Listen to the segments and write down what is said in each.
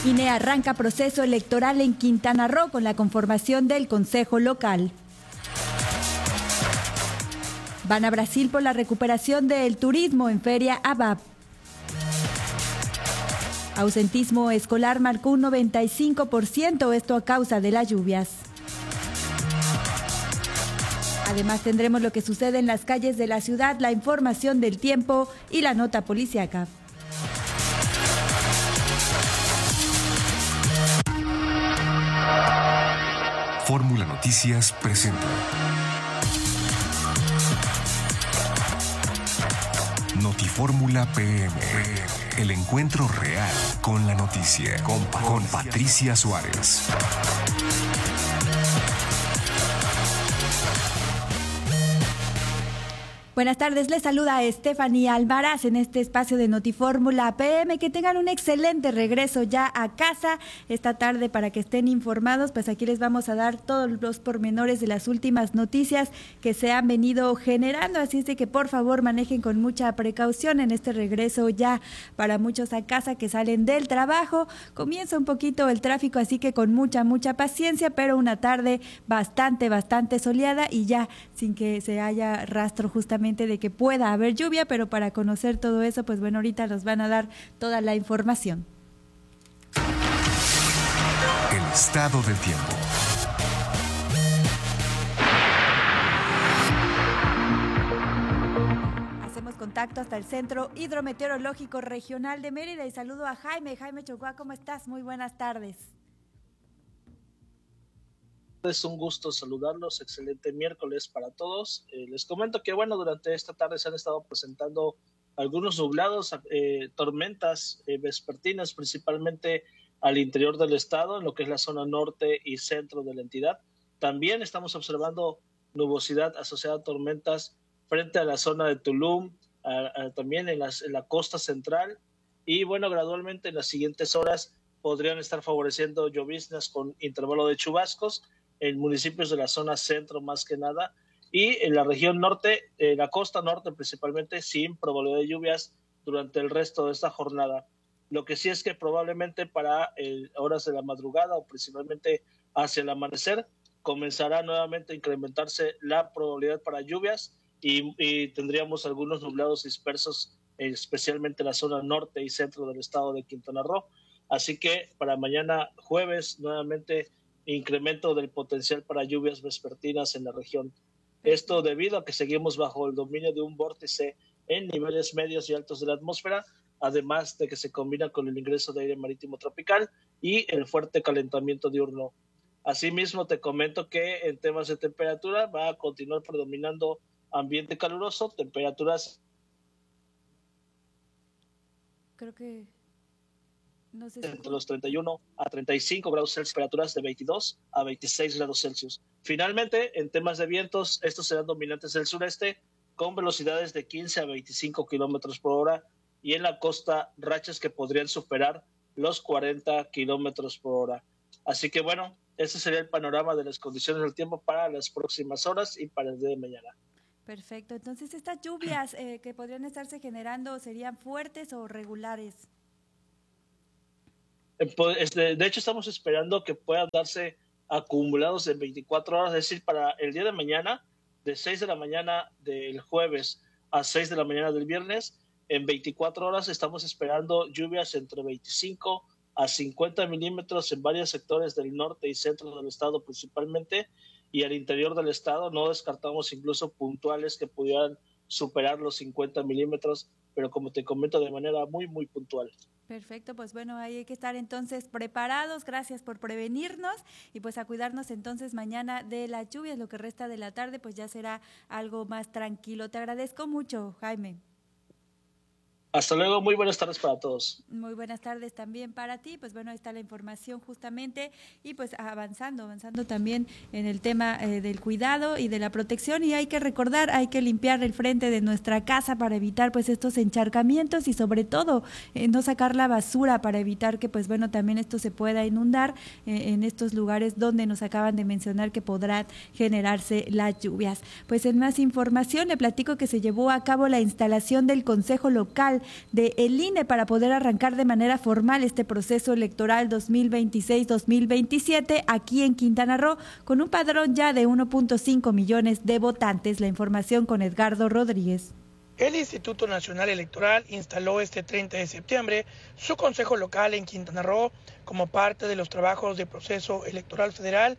INE arranca proceso electoral en Quintana Roo con la conformación del Consejo Local. Van a Brasil por la recuperación del turismo en Feria ABAP. Ausentismo escolar marcó un 95%, esto a causa de las lluvias. Además tendremos lo que sucede en las calles de la ciudad, la información del tiempo y la nota policíaca. Fórmula Noticias presenta Notifórmula PM, el encuentro real con la noticia, con Patricia Suárez. Buenas tardes, les saluda Estefanía Almaraz en este espacio de Notifórmula PM. Que tengan un excelente regreso ya a casa esta tarde para que estén informados. Pues aquí les vamos a dar todos los pormenores de las últimas noticias que se han venido generando. Así es de que por favor manejen con mucha precaución en este regreso ya para muchos a casa que salen del trabajo. Comienza un poquito el tráfico, así que con mucha paciencia, pero una tarde bastante soleada y ya sin que se haya rastro justamente de que pueda haber lluvia, pero para conocer todo eso, pues bueno, ahorita nos van a dar toda la información. El estado del tiempo. Hacemos contacto hasta el Centro Hidrometeorológico Regional de Mérida y saludo a Jaime Chocoa, ¿cómo estás? Muy buenas tardes. Es un gusto saludarlos, excelente miércoles para todos. Les comento que bueno, durante esta tarde se han estado presentando algunos nublados, tormentas vespertinas, principalmente al interior del estado, en lo que es la zona norte y centro de la entidad. También estamos observando nubosidad asociada a tormentas frente a la zona de Tulum, también en la costa central, y bueno, gradualmente en las siguientes horas podrían estar favoreciendo lloviznas con intervalo de chubascos en municipios de la zona centro más que nada, y en la región norte, la costa norte principalmente, sin probabilidad de lluvias durante el resto de esta jornada. Lo que sí es que probablemente para horas de la madrugada o principalmente hacia el amanecer comenzará nuevamente a incrementarse la probabilidad para lluvias y tendríamos algunos nublados dispersos, especialmente en la zona norte y centro del estado de Quintana Roo. Así que para mañana jueves nuevamente incremento del potencial para lluvias vespertinas en la región. Esto debido a que seguimos bajo el dominio de un vórtice en niveles medios y altos de la atmósfera, además de que se combina con el ingreso de aire marítimo tropical y el fuerte calentamiento diurno. Asimismo, te comento que en temas de temperatura va a continuar predominando ambiente caluroso, temperaturas... Creo que... No sé entre los 31 a 35 grados Celsius, temperaturas de 22 a 26 grados Celsius. Finalmente, en temas de vientos, estos serán dominantes del sureste con velocidades de 15 a 25 kilómetros por hora y en la costa rachas que podrían superar los 40 kilómetros por hora. Así que bueno, ese sería el panorama de las condiciones del tiempo para las próximas horas y para el día de mañana. Perfecto, entonces estas lluvias que podrían estarse generando, ¿serían fuertes o regulares? De hecho, estamos esperando que puedan darse acumulados de 24 horas, es decir, para el día de mañana, de 6 de la mañana del jueves a 6 de la mañana del viernes, en 24 horas estamos esperando lluvias entre 25 a 50 milímetros en varios sectores del norte y centro del estado principalmente, y al interior del estado no descartamos incluso puntuales que pudieran superar los 50 milímetros, pero como te comento, de manera muy puntual. Perfecto, pues bueno, ahí hay que estar entonces preparados, gracias por prevenirnos y pues a cuidarnos entonces mañana de las lluvias, lo que resta de la tarde pues ya será algo más tranquilo. Te agradezco mucho, Jaime. Hasta luego, muy buenas tardes para todos. Muy buenas tardes también para ti, pues bueno, ahí está la información justamente y pues avanzando también en el tema del cuidado y de la protección, y hay que recordar, hay que limpiar el frente de nuestra casa para evitar pues estos encharcamientos y sobre todo no sacar la basura para evitar que pues bueno también esto se pueda inundar en estos lugares donde nos acaban de mencionar que podrán generarse las lluvias. Pues en más información le platico que se llevó a cabo la instalación del Consejo Local de el INE para poder arrancar de manera formal este proceso electoral 2026-2027 aquí en Quintana Roo, con un padrón ya de 1.5 millones de votantes. La información con Edgardo Rodríguez. El Instituto Nacional Electoral instaló este 30 de septiembre su Consejo Local en Quintana Roo como parte de los trabajos de proceso electoral federal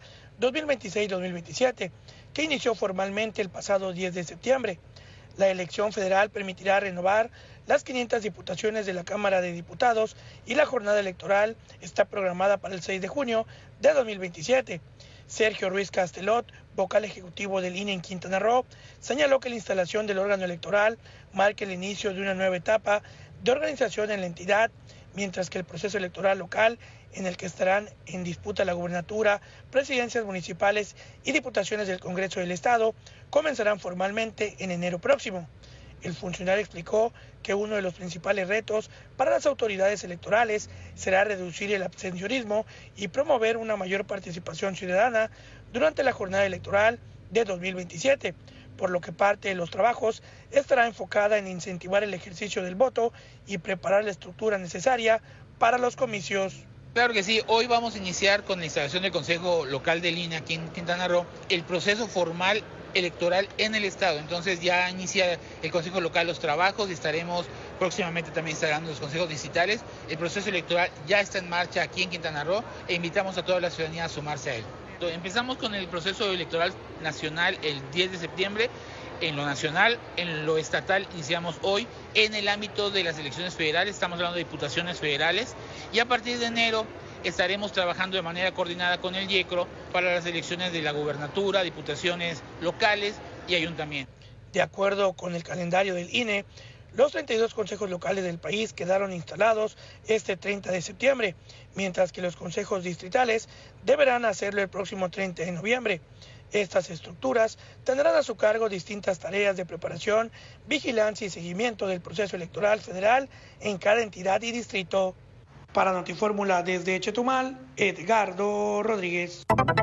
2026-2027, que inició formalmente el pasado 10 de septiembre. La elección federal permitirá renovar las 500 diputaciones de la Cámara de Diputados y la jornada electoral está programada para el 6 de junio de 2027. Sergio Ruiz Castelot, vocal ejecutivo del INE en Quintana Roo, señaló que la instalación del órgano electoral marca el inicio de una nueva etapa de organización en la entidad, mientras que el proceso electoral local, en el que estarán en disputa la gubernatura, presidencias municipales y diputaciones del Congreso del Estado, comenzarán formalmente en enero próximo. El funcionario explicó que uno de los principales retos para las autoridades electorales será reducir el abstencionismo y promover una mayor participación ciudadana durante la jornada electoral de 2027, por lo que parte de los trabajos estará enfocada en incentivar el ejercicio del voto y preparar la estructura necesaria para los comicios. Claro que sí, hoy vamos a iniciar con la instalación del Consejo Local del INE aquí en Quintana Roo, el proceso formal electoral en el estado. Entonces ya inicia el Consejo Local los trabajos y estaremos próximamente también instalando los consejos distritales. El proceso electoral ya está en marcha aquí en Quintana Roo e invitamos a toda la ciudadanía a sumarse a él. Empezamos con el proceso electoral nacional el 10 de septiembre. En lo nacional, en lo estatal iniciamos hoy. En el ámbito de las elecciones federales, estamos hablando de diputaciones federales, y a partir de enero estaremos trabajando de manera coordinada con el YECRO para las elecciones de la gubernatura, diputaciones locales y ayuntamientos. De acuerdo con el calendario del INE, los 32 consejos locales del país quedaron instalados este 30 de septiembre, mientras que los consejos distritales deberán hacerlo el próximo 30 de noviembre. Estas estructuras tendrán a su cargo distintas tareas de preparación, vigilancia y seguimiento del proceso electoral federal en cada entidad y distrito. Para Notifórmula desde Chetumal, Edgardo Rodríguez.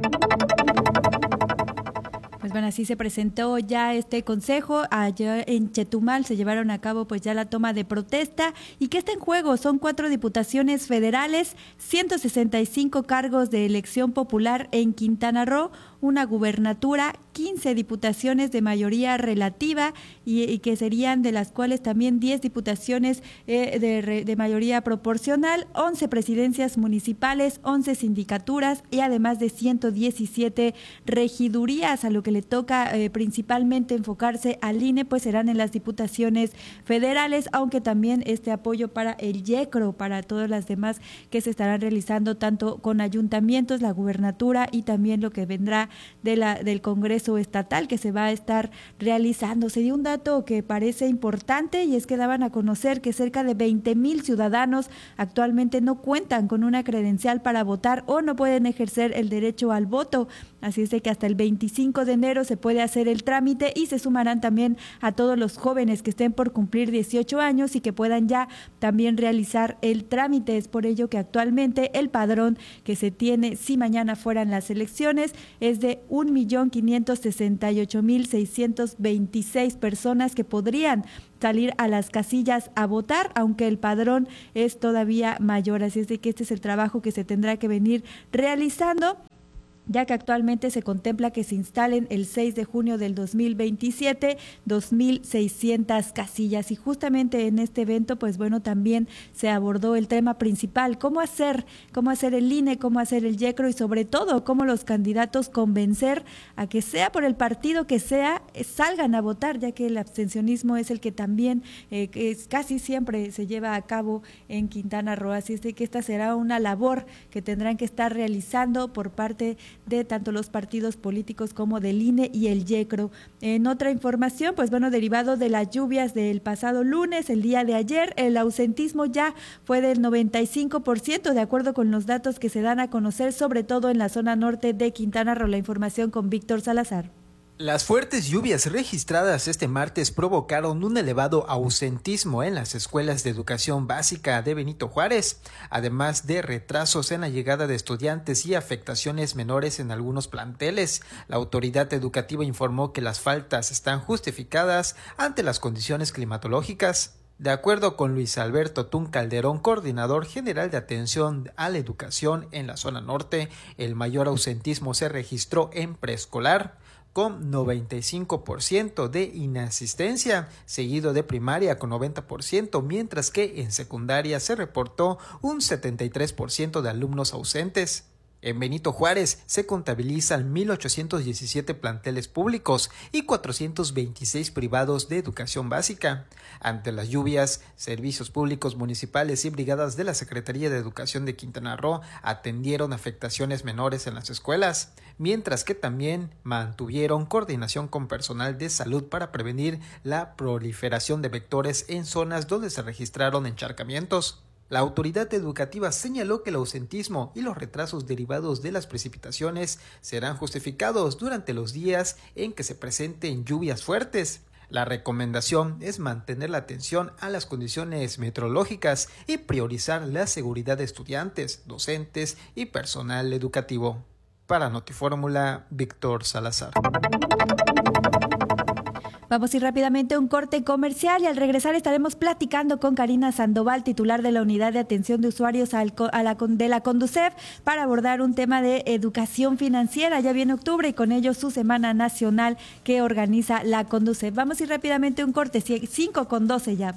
Pues bueno, así se presentó ya este consejo. Allá en Chetumal se llevaron a cabo pues ya la toma de protesta. ¿Y qué está en juego? Son 4 diputaciones federales, 165 cargos de elección popular en Quintana Roo, una gubernatura, 15 diputaciones de mayoría relativa y que serían de las cuales también 10 diputaciones de mayoría proporcional, 11 presidencias municipales, 11 sindicaturas y además de 117 regidurías. A lo que le toca principalmente enfocarse al INE, pues serán en las diputaciones federales, aunque también este apoyo para el YECRO, para todas las demás que se estarán realizando tanto con ayuntamientos, la gubernatura y también lo que vendrá del Congreso Estatal que se va a estar realizando. Se dio un dato que parece importante y es que daban a conocer que cerca de 20,000 ciudadanos actualmente no cuentan con una credencial para votar o no pueden ejercer el derecho al voto. Así es de que hasta el 25 de enero se puede hacer el trámite y se sumarán también a todos los jóvenes que estén por cumplir 18 años y que puedan ya también realizar el trámite. Es por ello que actualmente el padrón que se tiene si mañana fueran las elecciones es de 1,568,626 personas que podrían salir a las casillas a votar, aunque el padrón es todavía mayor. Así es de que este es el trabajo que se tendrá que venir realizando, ya que actualmente se contempla que se instalen el 6 de junio del 2027 2,600 casillas. Y justamente en este evento, pues bueno, también se abordó el tema principal, cómo hacer el INE, cómo hacer el YECRO y sobre todo cómo los candidatos convencer a que sea por el partido que sea, salgan a votar, ya que el abstencionismo es el que también casi siempre se lleva a cabo en Quintana Roo. Así es de que esta será una labor que tendrán que estar realizando por parte de tanto los partidos políticos como del INE y el YECRO. En otra información, pues bueno, derivado de las lluvias del pasado lunes, el día de ayer, el ausentismo ya fue del 95%, de acuerdo con los datos que se dan a conocer, sobre todo en la zona norte de Quintana Roo. La información con Víctor Salazar. Las fuertes lluvias registradas este martes provocaron un elevado ausentismo en las escuelas de educación básica de Benito Juárez, además de retrasos en la llegada de estudiantes y afectaciones menores en algunos planteles. La autoridad educativa informó que las faltas están justificadas ante las condiciones climatológicas. De acuerdo con Luis Alberto Tun Calderón, coordinador general de atención a la educación en la zona norte, el mayor ausentismo se registró en preescolar, con 95% de inasistencia, seguido de primaria con 90%, mientras que en secundaria se reportó un 73% de alumnos ausentes. En Benito Juárez se contabilizan 1,817 planteles públicos y 426 privados de educación básica. Ante las lluvias, servicios públicos municipales y brigadas de la Secretaría de Educación de Quintana Roo atendieron afectaciones menores en las escuelas, mientras que también mantuvieron coordinación con personal de salud para prevenir la proliferación de vectores en zonas donde se registraron encharcamientos. La autoridad educativa señaló que el ausentismo y los retrasos derivados de las precipitaciones serán justificados durante los días en que se presenten lluvias fuertes. La recomendación es mantener la atención a las condiciones meteorológicas y priorizar la seguridad de estudiantes, docentes y personal educativo. Para Notifórmula, Víctor Salazar. Vamos a ir rápidamente a un corte comercial y al regresar estaremos platicando con Karina Sandoval, titular de la Unidad de Atención de Usuarios de la Conducef, para abordar un tema de educación financiera. Ya viene octubre y con ello su Semana Nacional que organiza la Conducef. Vamos a ir rápidamente a un corte, 5:12 ya.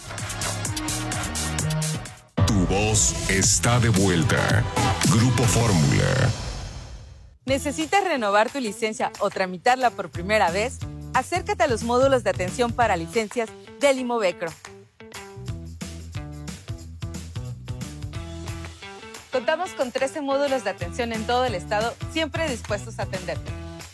Tu voz está de vuelta. Grupo Fórmula. ¿Necesitas renovar tu licencia o tramitarla por primera vez? Acércate a los módulos de atención para licencias del Imovecro. Contamos con 13 módulos de atención en todo el estado, siempre dispuestos a atenderte.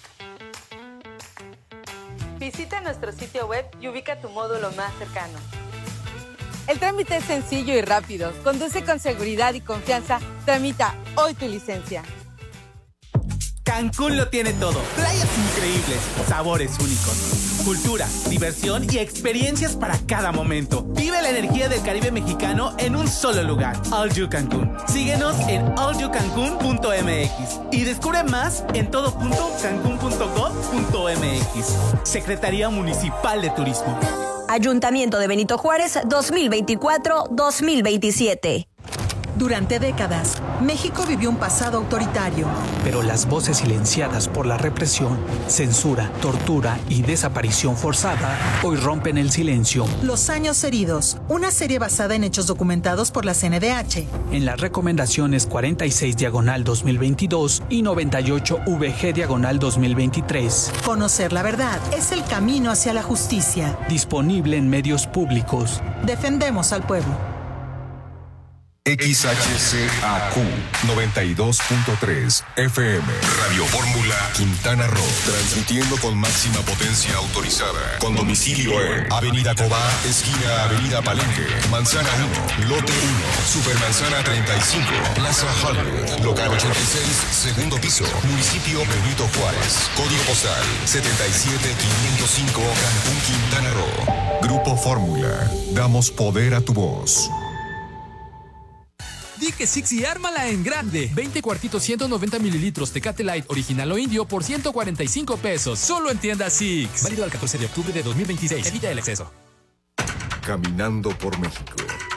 Visita nuestro sitio web y ubica tu módulo más cercano. El trámite es sencillo y rápido. Conduce con seguridad y confianza. Tramita hoy tu licencia. Cancún lo tiene todo. Playas increíbles, sabores únicos, cultura, diversión y experiencias para cada momento. Vive la energía del Caribe mexicano en un solo lugar. All You Cancún. Síguenos en allyoucancun.mx y descubre más en todo.cancun.gov.mx. Secretaría Municipal de Turismo. Ayuntamiento de Benito Juárez 2024-2027. Durante décadas, México vivió un pasado autoritario. Pero las voces silenciadas por la represión, censura, tortura y desaparición forzada hoy rompen el silencio. Los años heridos, una serie basada en hechos documentados por la CNDH. En las recomendaciones 46/2022 y 98/VG/2023. Conocer la verdad es el camino hacia la justicia. Disponible en medios públicos. Defendemos al pueblo. XHCAQ 92.3 FM Radio Fórmula Quintana Roo, transmitiendo con máxima potencia autorizada, con domicilio en Avenida Cobá, esquina Avenida Palenque, Manzana 1, Lote 1, Supermanzana 35, Plaza Hollywood, local 86, segundo piso, municipio Benito Juárez, código postal 77505, Cancún, Quintana Roo. Grupo Fórmula, damos poder a tu voz. Di que Six y ármala en grande. 20 cuartitos 190 mililitros Tecate Light original o indio por 145 pesos. Solo en tienda Six. Válido al 14 de octubre de 2026. Evita el exceso. Caminando por México.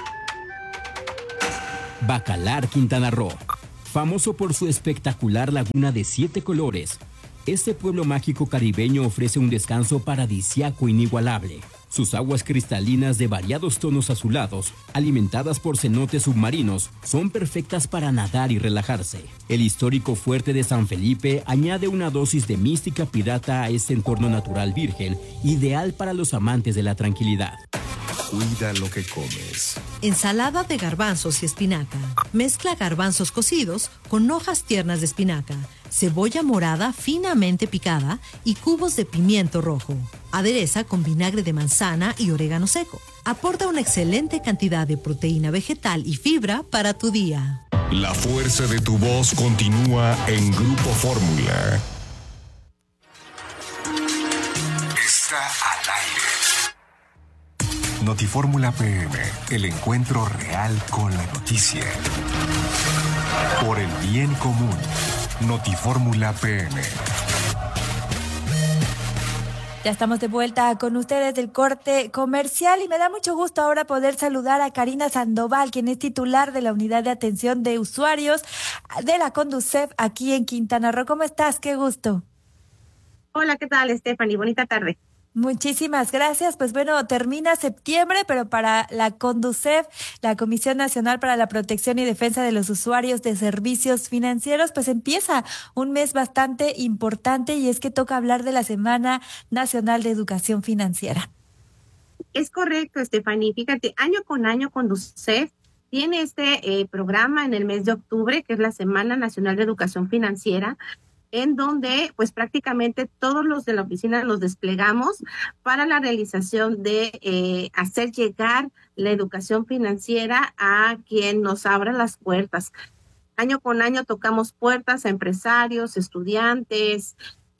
Bacalar, Quintana Roo. Famoso por su espectacular laguna de 7 colores. Este pueblo mágico caribeño ofrece un descanso paradisíaco inigualable. Sus aguas cristalinas de variados tonos azulados, alimentadas por cenotes submarinos, son perfectas para nadar y relajarse. El histórico fuerte de San Felipe añade una dosis de mística pirata a este entorno natural virgen, ideal para los amantes de la tranquilidad. Cuida lo que comes. Ensalada de garbanzos y espinaca. Mezcla garbanzos cocidos con hojas tiernas de espinaca, cebolla morada finamente picada y cubos de pimiento rojo. Adereza con vinagre de manzana y orégano seco. Aporta una excelente cantidad de proteína vegetal y fibra para tu día. La fuerza de tu voz continúa en Grupo Fórmula. Está al aire. Notifórmula PM, el encuentro real con la noticia. Por el bien común. Notifórmula PM. Ya estamos de vuelta con ustedes del corte comercial y me da mucho gusto ahora poder saludar a Karina Sandoval, quien es titular de la Unidad de Atención de Usuarios de la Conducef aquí en Quintana Roo. ¿Cómo estás? Qué gusto. Hola, ¿qué tal, Stephanie? Bonita tarde. Muchísimas gracias. Pues bueno, termina septiembre, pero para la Conducef, la Comisión Nacional para la Protección y Defensa de los Usuarios de Servicios Financieros, pues empieza un mes bastante importante y es que toca hablar de la Semana Nacional de Educación Financiera. Es correcto, Stephanie. Fíjate, año con año Conducef tiene este programa en el mes de octubre, que es la Semana Nacional de Educación Financiera, en donde pues prácticamente todos los de la oficina nos desplegamos para la realización de hacer llegar la educación financiera a quien nos abra las puertas. Año con año tocamos puertas a empresarios, estudiantes,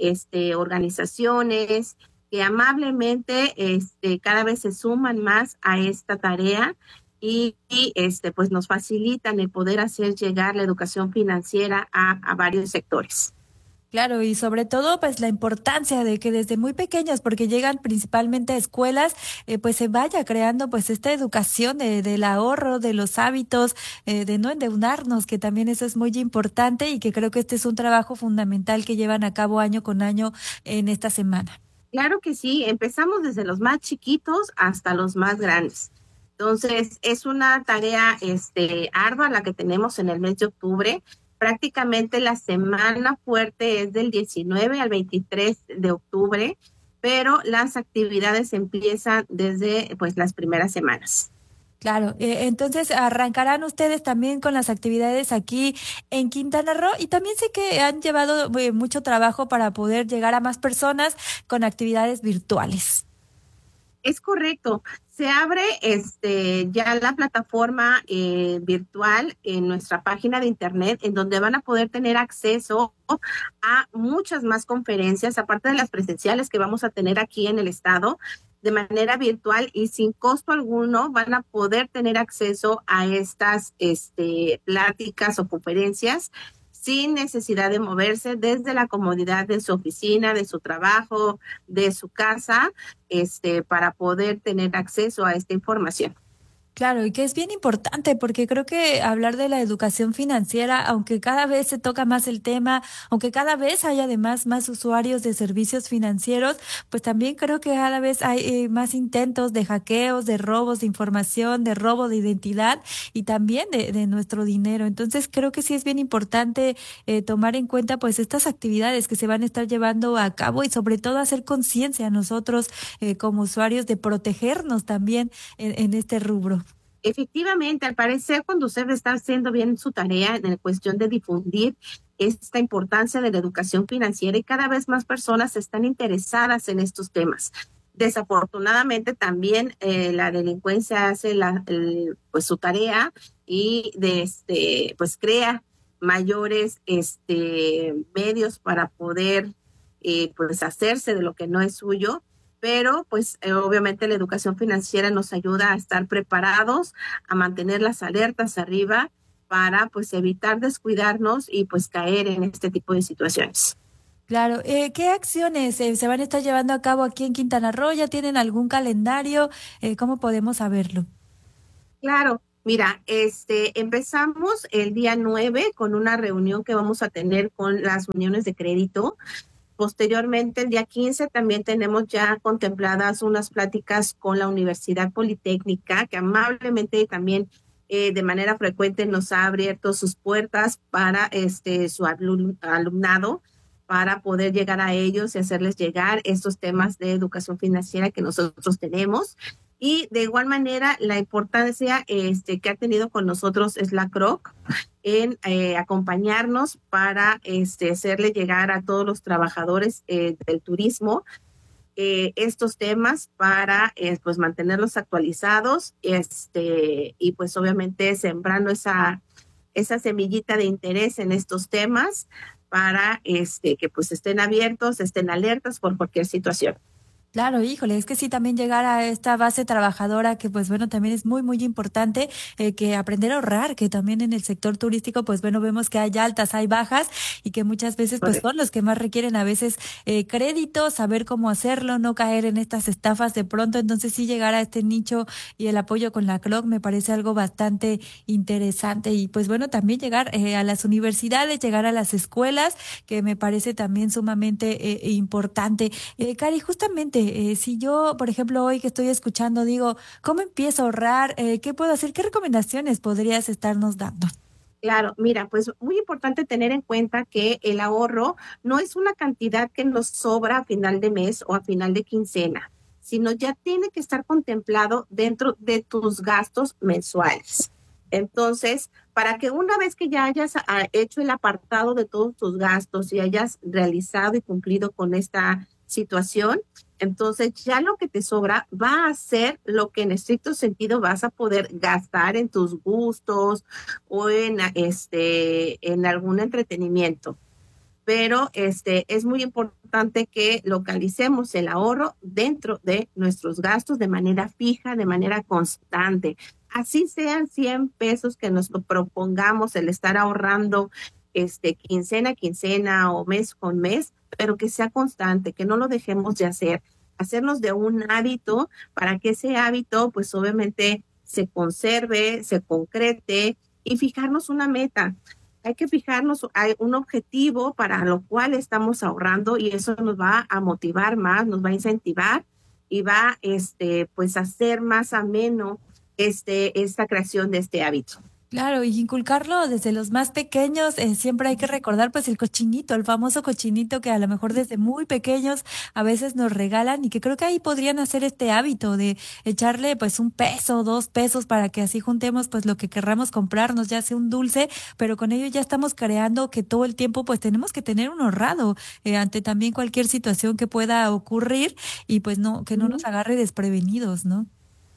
organizaciones que amablemente cada vez se suman más a esta tarea y pues nos facilitan el poder hacer llegar la educación financiera a varios sectores. Claro, y sobre todo pues la importancia de que desde muy pequeños, porque llegan principalmente a escuelas, pues se vaya creando pues esta educación del ahorro, de los hábitos, de no endeudarnos, que también eso es muy importante y que creo que este es un trabajo fundamental que llevan a cabo año con año en esta semana. Claro que sí, empezamos desde los más chiquitos hasta los más grandes. Entonces es una tarea ardua la que tenemos en el mes de octubre. Prácticamente la semana fuerte es del 19 al 23 de octubre, pero las actividades empiezan desde pues las primeras semanas. Claro, entonces arrancarán ustedes también con las actividades aquí en Quintana Roo y también sé que han llevado mucho trabajo para poder llegar a más personas con actividades virtuales. Es correcto. Se abre ya la plataforma virtual en nuestra página de internet, en donde van a poder tener acceso a muchas más conferencias, aparte de las presenciales que vamos a tener aquí en el estado, de manera virtual y sin costo alguno van a poder tener acceso a estas pláticas o conferencias sin necesidad de moverse desde la comodidad de su oficina, de su trabajo, de su casa, para poder tener acceso a esta información. Claro, y que es bien importante porque creo que hablar de la educación financiera, aunque cada vez se toca más el tema, aunque cada vez hay además más usuarios de servicios financieros, pues también creo que cada vez hay más intentos de hackeos, de robos de información, de robo de identidad y también de nuestro dinero. Entonces creo que sí es bien importante tomar en cuenta pues estas actividades que se van a estar llevando a cabo y sobre todo hacer conciencia a nosotros como usuarios de protegernos también en este rubro. Efectivamente, al parecer Conducef está haciendo bien su tarea en la cuestión de difundir esta importancia de la educación financiera y cada vez más personas están interesadas en estos temas. Desafortunadamente también la delincuencia hace pues su tarea y pues crea mayores medios para poder pues hacerse de lo que no es suyo. Pero pues obviamente la educación financiera nos ayuda a estar preparados, a mantener las alertas arriba para pues evitar descuidarnos y pues caer en este tipo de situaciones. Claro, ¿qué acciones se van a estar llevando a cabo aquí en Quintana Roo? ¿Ya tienen algún calendario? ¿Cómo podemos saberlo? Claro, mira, empezamos el día 9 con una reunión que vamos a tener con las uniones de crédito. Posteriormente, el día 15 también tenemos ya contempladas unas pláticas con la Universidad Politécnica, que amablemente también de manera frecuente nos ha abierto sus puertas para su alumnado, para poder llegar a ellos y hacerles llegar estos temas de educación financiera que nosotros tenemos. Y de igual manera, la importancia que ha tenido con nosotros es la CROC en acompañarnos para hacerle llegar a todos los trabajadores del turismo estos temas para pues mantenerlos actualizados y pues obviamente sembrando esa semillita de interés en estos temas para que pues estén abiertos, estén alertas por cualquier situación. Claro, híjole, es que sí, también llegar a esta base trabajadora que pues bueno, también es muy, muy importante que aprender a ahorrar, que también en el sector turístico pues bueno, vemos que hay altas, hay bajas y que muchas veces pues son los que más requieren a veces crédito, saber cómo hacerlo, no caer en estas estafas de pronto, entonces sí llegar a este nicho y el apoyo con la CLOC me parece algo bastante interesante y pues bueno, también llegar a las universidades, llegar a las escuelas, que me parece también sumamente importante. Cari, justamente si yo, por ejemplo, hoy que estoy escuchando, digo, ¿cómo empiezo a ahorrar? ¿Qué puedo hacer? ¿Qué recomendaciones podrías estarnos dando? Claro, mira, pues muy importante tener en cuenta que el ahorro no es una cantidad que nos sobra a final de mes o a final de quincena, sino ya tiene que estar contemplado dentro de tus gastos mensuales. Entonces, para que una vez que ya hayas hecho el apartado de todos tus gastos y hayas realizado y cumplido con esta situación, entonces ya lo que te sobra va a ser lo que en estricto sentido vas a poder gastar en tus gustos o en algún entretenimiento. Pero es muy importante que localicemos el ahorro dentro de nuestros gastos de manera fija, de manera constante. Así sean 100 pesos que nos propongamos el estar ahorrando quincena a quincena o mes con mes, pero que sea constante, que no lo dejemos de hacer. Hacernos de un hábito para que ese hábito, pues obviamente, se conserve, se concrete y fijarnos una meta. Hay que fijarnos un objetivo para lo cual estamos ahorrando y eso nos va a motivar más, nos va a incentivar y va pues a hacer más ameno esta creación de este hábito. Claro, y inculcarlo desde los más pequeños, siempre hay que recordar pues el cochinito, el famoso cochinito que a lo mejor desde muy pequeños a veces nos regalan y que creo que ahí podrían hacer este hábito de echarle pues 1 peso, 2 pesos para que así juntemos pues lo que querramos comprarnos, ya sea un dulce, pero con ello ya estamos creando que todo el tiempo pues tenemos que tener un ahorrado ante también cualquier situación que pueda ocurrir y pues no, que no nos agarre desprevenidos, ¿no?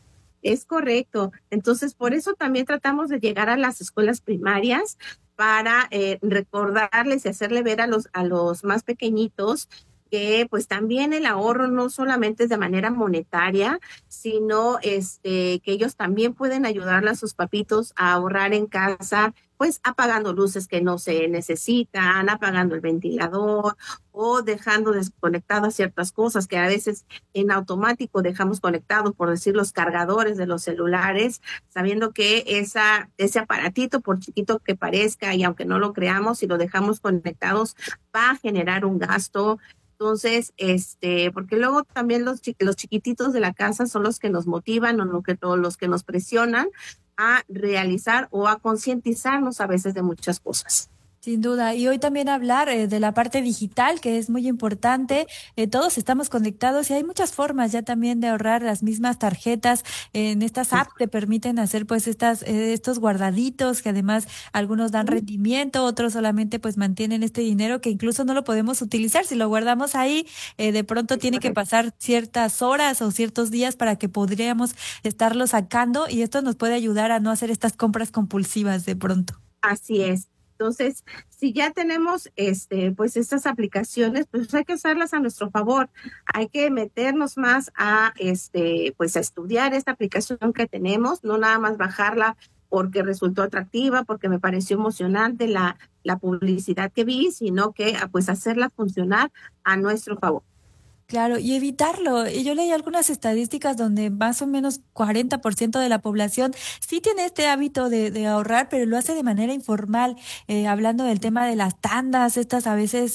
Es correcto. Entonces, por eso también tratamos de llegar a las escuelas primarias para recordarles y hacerle ver a los más pequeñitos que pues también el ahorro no solamente es de manera monetaria, sino que ellos también pueden ayudarle a sus papitos a ahorrar en casa, pues apagando luces que no se necesitan, apagando el ventilador o dejando desconectadas ciertas cosas que a veces en automático dejamos conectados, por decir, los cargadores de los celulares, sabiendo que ese aparatito, por chiquito que parezca y aunque no lo creamos, si lo dejamos conectados, va a generar un gasto. Entonces, porque luego también los chiquititos de la casa son los que nos motivan o los que nos presionan a realizar o a concientizarnos a veces de muchas cosas. Sin duda, y hoy también hablar de la parte digital, que es muy importante. Todos estamos conectados y hay muchas formas ya también de ahorrar. Las mismas tarjetas en estas apps te permiten hacer pues estos guardaditos que además algunos dan rendimiento, otros solamente pues mantienen este dinero que incluso no lo podemos utilizar. Si lo guardamos ahí, de pronto tiene que pasar ciertas horas o ciertos días para que podríamos estarlo sacando y esto nos puede ayudar a no hacer estas compras compulsivas de pronto. Así es. Entonces, si ya tenemos pues estas aplicaciones, pues hay que usarlas a nuestro favor. Hay que meternos más a pues a estudiar esta aplicación que tenemos, no nada más bajarla porque resultó atractiva, porque me pareció emocionante la publicidad que vi, sino que pues hacerla funcionar a nuestro favor. Claro, y evitarlo. Y yo leí algunas estadísticas donde más o menos 40% de la población sí tiene este hábito de ahorrar, pero lo hace de manera informal, hablando del tema de las tandas, estas a veces